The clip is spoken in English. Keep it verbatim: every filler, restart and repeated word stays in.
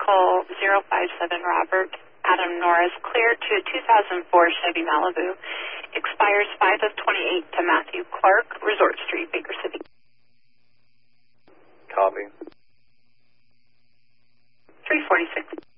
vehicle zero five seven Robert Adam Norris, cleared to a two thousand four Chevy Malibu. Expires five of twenty-eight to Matthew Clark, Resort Street, Baker City. Copy. three forty-six.